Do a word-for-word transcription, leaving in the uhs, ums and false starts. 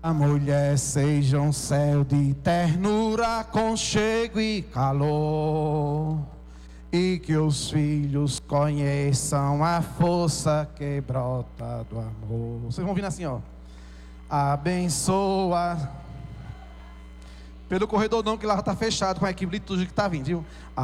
A mulher seja um céu de ternura, aconchego e calor, e que os filhos conheçam a força que brota do amor. Vocês vão vindo assim, ó. Abençoa. Pelo corredor não, que lá está fechado com a equipe litúrgica que está vindo, viu?